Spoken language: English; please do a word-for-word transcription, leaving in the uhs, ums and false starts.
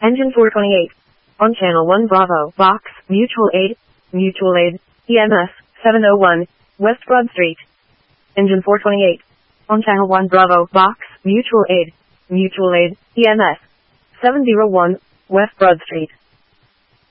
Engine four twenty-eight. On channel one Bravo, box, mutual aid, mutual aid, E M S, seven oh one, West Broad Street. Engine four twenty-eight. On channel one Bravo, box, mutual aid, mutual aid, E M S, seven oh one, West Broad Street.